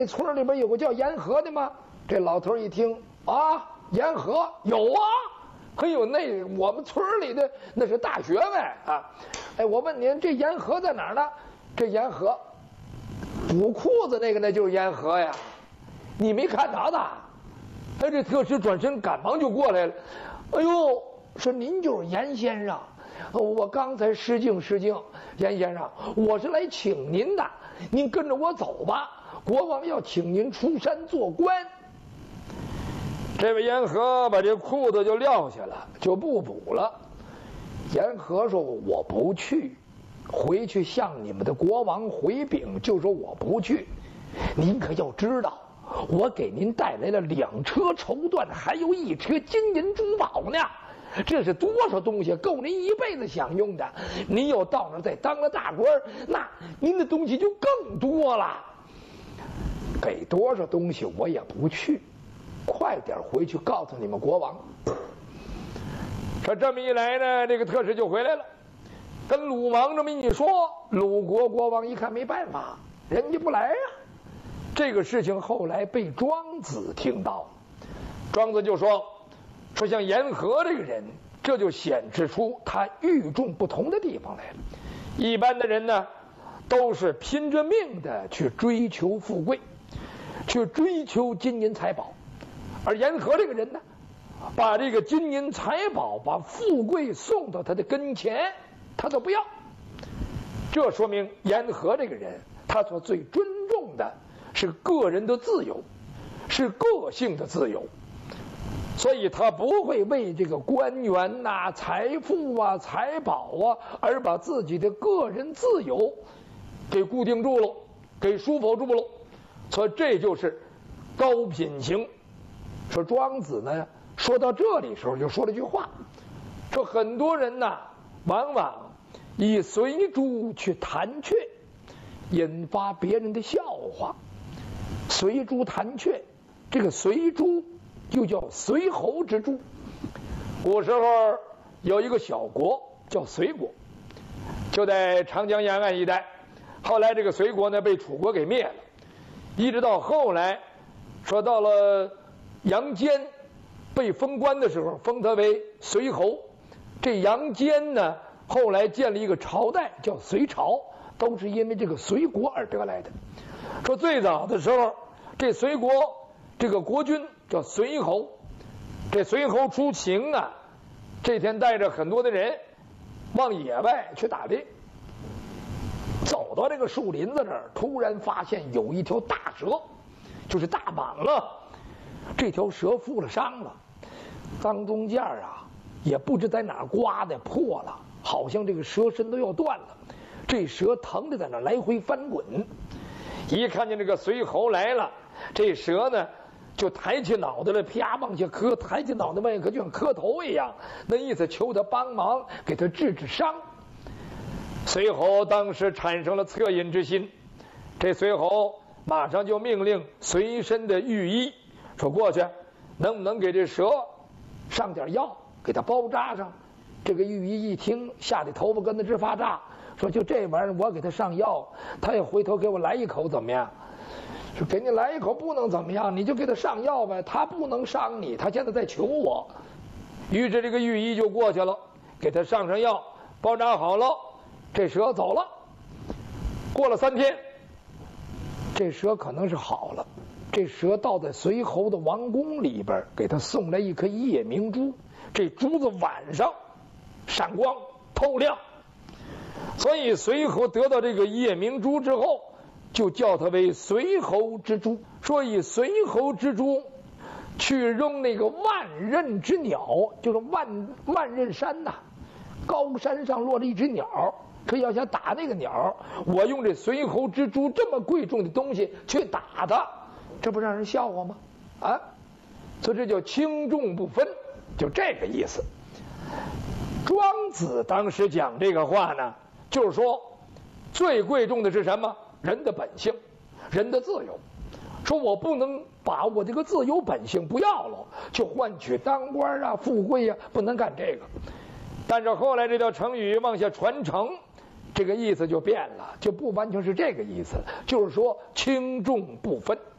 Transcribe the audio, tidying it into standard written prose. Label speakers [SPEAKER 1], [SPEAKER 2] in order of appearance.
[SPEAKER 1] 村里边有个叫沿河的吗？这老头一听啊，沿河有啊，还有那我们村里的那是大学问啊。哎，我问您，这沿河在哪儿呢？这沿河，补裤子那个那就是沿河呀。你没看着的？哎，这特使转身赶忙就过来了。哎呦，说您就是严先生。我刚才失敬，严先生，我是来请您的，您跟着我走吧。国王要请您出山做官。这位沿河把这裤子就撂下了，就不补了。沿河说：“我不去，回去向你们的国王回禀，就说我不去。您可要知道，我给您带来了2车绸缎，还有1车金银珠宝呢。这是多少东西，够您一辈子享用的。您要到那儿再当了大官，那您的东西就更多了。给多少东西我也不去，快点回去告诉你们国王。”说这么一来呢，这个特使就回来了，跟鲁王这么一说，鲁国国王一看没办法，人家不来呀。这个事情后来被庄子听到，庄子就说像沿河这个人，这就显示出他与众不同的地方来了。一般的人呢，都是拼着命的去追求富贵，去追求金银财宝，而沿河这个人呢，把这个金银财宝，把富贵送到他的跟前，他都不要。这说明沿河这个人，他所最尊重的是个人的自由，是个性的自由。所以他不会为这个官员呐、财富啊、财宝啊，而把自己的个人自由给固定住了，给束缚住了。所以这就是高品行。说庄子呢，说到这里时候就说了句话，说很多人呐，往往以随珠去弹雀，引发别人的笑话。随珠弹雀，这个随珠又叫随侯之珠。古时候有一个小国叫随国，就在长江沿岸一带。后来这个随国呢被楚国给灭了，一直到后来说到了杨坚被封官的时候，封他为随侯。这杨坚呢后来建立一个朝代叫隋朝，都是因为这个随国而得来的。说最早的时候，这随国这个国君叫随侯，这随侯出行啊，这天带着很多的人往野外去打猎，走到这个树林子这儿，突然发现有一条大蛇，就是大蟒了。这条蛇负了伤了，当中间啊也不知在哪儿刮的破了，好像这个蛇身都要断了。这蛇疼着在那来回翻滚，一看见这个随侯来了，这蛇呢就抬起脑袋来，啪往下磕，抬起脑袋往下磕，就像磕头一样，那意思求他帮忙给他治伤。随侯当时产生了恻隐之心，这随侯马上就命令随身的御医说过去能不能给这蛇上点药，给他包扎上。这个御医一听，吓得头发跟他直发炸，说就这玩意儿我给他上药，他也回头给我来一口怎么样？说给你来一口不能怎么样，你就给他上药呗，他不能伤你，他现在在求我。于是这个御医就过去了，给他上药，包扎好了，这蛇走了。过了3天，这蛇可能是好了。这蛇到在随侯的王宫里边，给他送来一颗夜明珠，这珠子晚上闪光透亮，所以随侯得到这个夜明珠之后，就叫它为随侯之珠。说以随侯之珠去扔那个万仞之鸟，就是万仞山呐，高山上落了一只鸟，可要想打那个鸟，我用这随侯之珠这么贵重的东西去打它，这不让人笑话吗？啊，所以这叫轻重不分，就这个意思。庄子当时讲这个话呢，就是说最贵重的是什么？人的本性，人的自由。说我不能把我这个自由本性不要了，去换取当官啊、富贵啊，不能干这个。但是后来这条成语往下传承，这个意思就变了，就不完全是这个意思了，就是说轻重不分。